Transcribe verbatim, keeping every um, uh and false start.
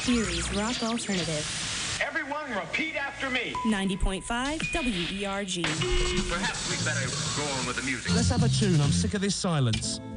Erie's Rock Alternative. Everyone repeat after me. ninety point five W E R G. Perhaps we'd better go on with the music. Let's have a tune. I'm sick of this silence.